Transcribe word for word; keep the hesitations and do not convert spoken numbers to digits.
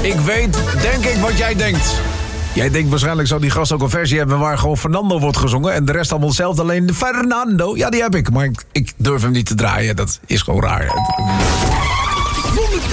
Ik weet, denk ik, wat jij denkt. Jij denkt waarschijnlijk zou die gast ook een versie hebben waar gewoon Fernando wordt gezongen en de rest allemaal hetzelfde, alleen de Fernando. Ja, die heb ik, maar ik, ik durf hem niet te draaien. Dat is gewoon raar.